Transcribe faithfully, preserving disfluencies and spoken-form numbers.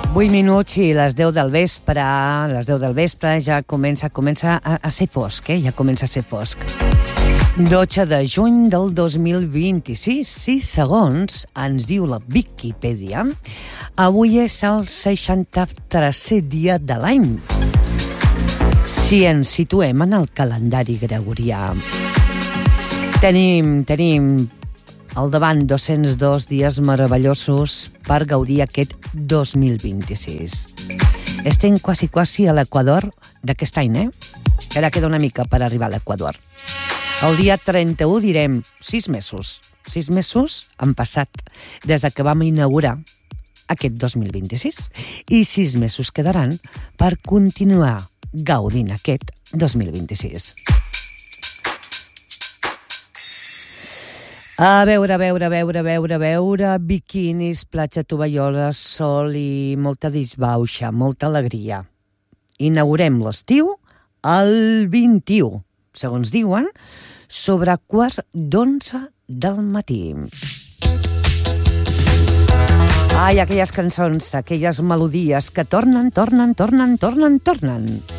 vuit minuts i les deu del vespre, les deu del vespre ja comença, comença a, a ser fosc, eh? Ja comença a ser fosc. dotze de juny del dos mil vint-i-sis, sis segons, ens diu la Viquipèdia. Avui és el seixanta-tercer dia de l'any, si ens situem en el calendari gregorià. Tenim, tenim al davant dos-cents dos dies meravellosos per gaudir aquest dos mil vint-i-sis. Estem quasi, quasi a l'equador d'aquest any, eh? Ara queda una mica per arribar a l'equador. El dia trenta-u direm sis mesos. Sis mesos han passat des que vam inaugurar aquest dos mil vint-i-sis i sis mesos quedaran per continuar gaudint aquest dos mil vint-i-sis. A veure, a veure, a veure, a veure, a veure, biquinis, platja, tovalloles, sol i molta disbauxa, molta alegria. Inaugurem l'estiu el vint-i-u, segons diuen, sobre quarts d'onze del matí. Ai, aquelles cançons, aquelles melodies que tornen, tornen, tornen, tornen, tornen.